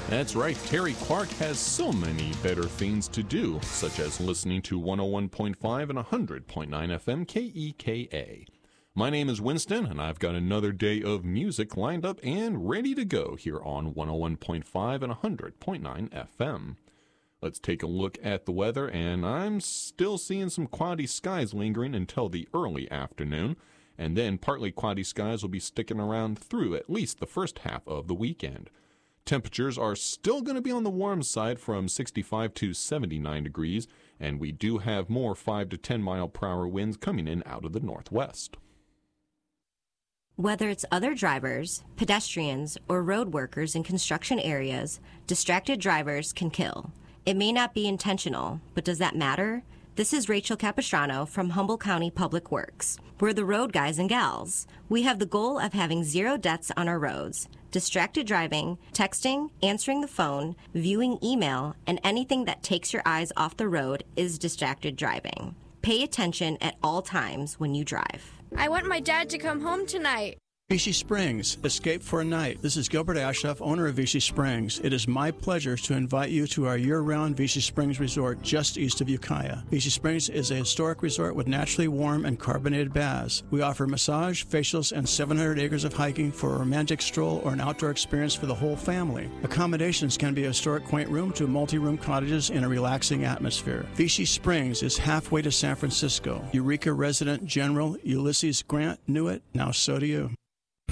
That's right, Terry Clark has so many better things to do, such as listening to 101.5 and 100.9 FM KEKA. My name is Winston, and I've got another day of music lined up and ready to go here on 101.5 and 100.9 FM. Let's take a look at the weather, and I'm still seeing some cloudy skies lingering until the early afternoon, and then partly cloudy skies will be sticking around through at least the first half of the weekend. Temperatures are still going to be on the warm side from 65 to 79 degrees, and we do have more 5 to 10 mile per hour winds coming in out of the northwest. Whether it's other drivers, pedestrians, or road workers in construction areas, distracted drivers can kill. It may not be intentional, but does that matter? This is Rachel Capistrano from Humboldt County Public Works. We're the road guys and gals. We have the goal of having 0 deaths on our roads. Distracted driving, texting, answering the phone, viewing email, and anything that takes your eyes off the road is distracted driving. Pay attention at all times when you drive. I want my dad to come home tonight. Vichy Springs, escape for a night. This is Gilbert Ashoff, owner of Vichy Springs. It is my pleasure to invite you to our year-round Vichy Springs resort just east of Ukiah. Vichy Springs is a historic resort with naturally warm and carbonated baths. We offer massage, facials, and 700 acres of hiking for a romantic stroll or an outdoor experience for the whole family. Accommodations can be a historic quaint room to multi-room cottages in a relaxing atmosphere. Vichy Springs is halfway to San Francisco. Eureka resident General Ulysses Grant knew it, now so do you.